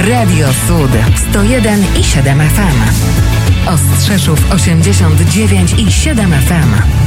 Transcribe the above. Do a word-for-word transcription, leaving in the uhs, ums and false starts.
Radio Sud sto jeden i siedem F M. Ostrzeszów osiemdziesiąt dziewięć i siedem F M.